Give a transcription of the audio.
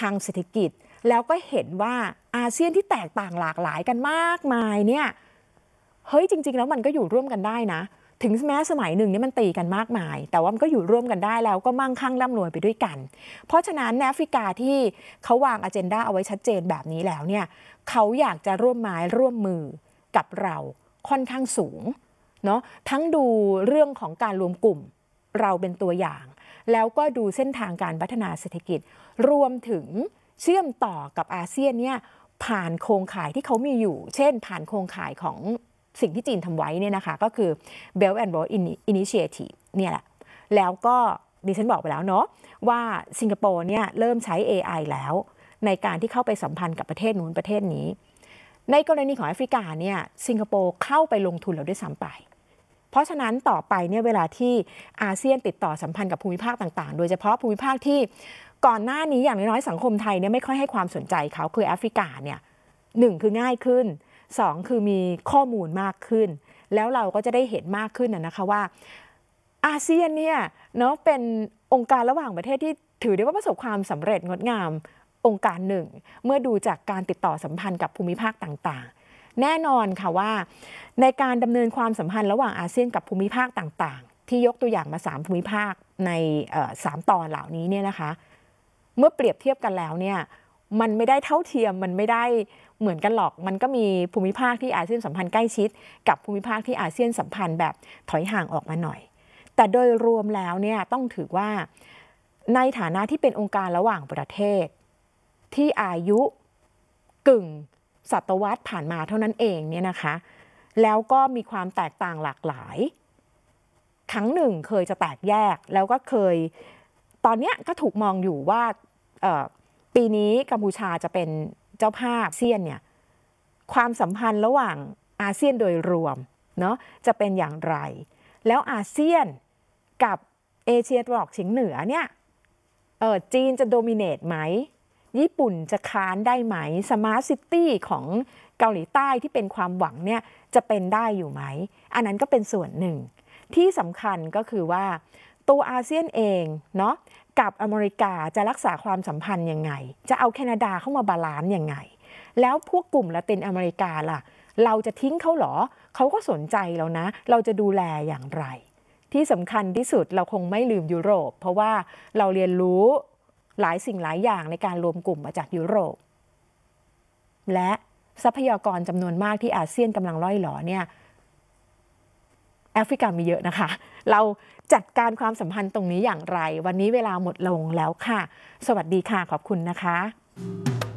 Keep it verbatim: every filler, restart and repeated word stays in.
ทางเศรษฐกิจแล้วก็เห็นว่าอาเซียนที่แตกต่างหลากหลายกันมากมายเนี่ยเฮ้ยจริงๆแล้วมันก็อยู่ร่วมกันได้นะถึงแม้สมัยหนึ่งนี่มันตีกันมากมายแต่ว่ามันก็อยู่ร่วมกันได้แล้วก็มั่งคั่งร่ำรวยไปด้วยกันเพราะฉะนั้นแอฟริกาที่เขาวางอเจนดาเอาไว้ชัดเจนแบบนี้แล้วเนี่ยเขาอยากจะร่วมไม้ร่วมมือกับเราค่อนข้างสูงเนาะทั้งดูเรื่องของการรวมกลุ่มเราเป็นตัวอย่างแล้วก็ดูเส้นทางการพัฒนาเศรษฐกิจรวมถึงเชื่อมต่อกับอาเซียนเนี่ยผ่านโครงข่ายที่เขามีอยู่เช่นผ่านโครงข่ายของสิ่งที่จีนทำไว้เนี่ยนะคะก็คือ Belt and Road Initiative เนี่ยแหละแล้วก็ดิฉันบอกไปแล้วเนาะว่าสิงคโปร์เนี่ยเริ่มใช้ เอ ไอ แล้วในการที่เข้าไปสัมพันธ์กับประเทศนู้นประเทศนี้ในกรณีของแอฟริกาเนี่ยสิงคโปร์เข้าไปลงทุนแล้วด้วยซ้ำไปเพราะฉะนั้นต่อไปเนี่ยเวลาที่อาเซียนติดต่อสัมพันธ์กับภูมิภาคต่างๆโดยเฉพาะภูมิภาคที่ก่อนหน้านี้อย่างน้อยๆสังคมไทยเนี่ยไม่ค่อยให้ความสนใจเขาคือแอฟริกาเนี่ยหนึ่งคือง่ายขึ้นสองคือมีข้อมูลมากขึ้นแล้วเราก็จะได้เห็นมากขึ้นนะคะว่าอาเซียนเนี่ยเนาะเป็นองค์การระหว่างประเทศที่ถือได้ว่าประสบความสำเร็จงดงามองค์การหนึ่งเมื่อดูจากการติดต่อสัมพันธ์กับภูมิภาคต่างๆแน่นอนค่ะว่าในการดำเนินความสัมพันธ์ระหว่างอาเซียนกับภูมิภาคต่างๆที่ยกตัวอย่างมาสามภูมิภาคในสามตอนเหล่านี้เนี่ยนะคะเมื่อเปรียบเทียบกันแล้วเนี่ยมันไม่ได้เท่าเทียมมันไม่ได้เหมือนกันหรอกมันก็มีภูมิภาคที่อาเซียนสัมพันธ์ใกล้ชิดกับภูมิภาคที่อาเซียนสัมพันธ์แบบถอยห่างออกมาหน่อยแต่โดยรวมแล้วเนี่ยต้องถือว่าในฐานะที่เป็นองค์การระหว่างประเทศที่อายุกึ่งศตวรรษผ่านมาเท่านั้นเองเนี่ยนะคะแล้วก็มีความแตกต่างหลากหลายครั้งหนึ่งเคยจะแตกแยกแล้วก็เคยตอนนี้ก็ถูกมองอยู่ว่าปีนี้กัมพูชาจะเป็นเจ้าภาพอาเซียนเนี่ยความสัมพันธ์ระหว่างอาเซียนโดยรวมเนาะจะเป็นอย่างไรแล้วอาเซียนกับเอเชียตะวันออกเฉียงเหนือเนี่ยเออจีนจะโดมิเนตไหมญี่ปุ่นจะค้านได้ไหมสมาร์ทซิตี้ของเกาหลีใต้ที่เป็นความหวังเนี่ยจะเป็นได้อยู่ไหมอันนั้นก็เป็นส่วนหนึ่งที่สำคัญก็คือว่าตัวอาเซียนเองเนาะกับอเมริกาจะรักษาความสัมพันธ์ยังไงจะเอาแคนาดาเข้ามาบาลานซ์ยังไงแล้วพวกกลุ่มละตินอเมริกาล่ะเราจะทิ้งเขาหรอเขาก็สนใจแล้วนะเราจะดูแลอย่างไรที่สำคัญที่สุดเราคงไม่ลืมยุโรปเพราะว่าเราเรียนรู้หลายสิ่งหลายอย่างในการรวมกลุ่มมาจากยุโรปและทรัพยากรจำนวนมากที่อาเซียนกำลังล่อยหลอเนี่ยแอฟริกามีเยอะนะคะเราจัดการความสัมพันธ์ตรงนี้อย่างไรวันนี้เวลาหมดลงแล้วค่ะสวัสดีค่ะขอบคุณนะคะ